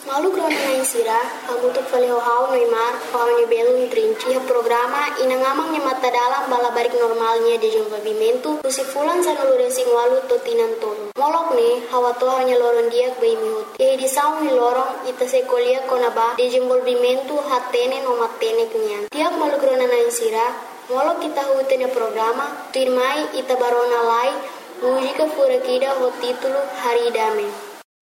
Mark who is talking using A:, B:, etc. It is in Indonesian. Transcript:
A: Malu krona na insira, hamutuk fale hau Neymar, hau belum trinci programa inangamang mata dalam bala barik normalnya de desenvolvimento, fulan sanulure sing walu totinan tolo. Molok ne, hawa toha hanya loron dia bei mihut. Ye di saung ni lorong ita sekolia konaba desenvolvimento hatene no matene kenyan. Tiap malu krona na insira, molok kita hutene programa, tuirmai ita barona lai, mujika fura kida ho titulo Hari Dame.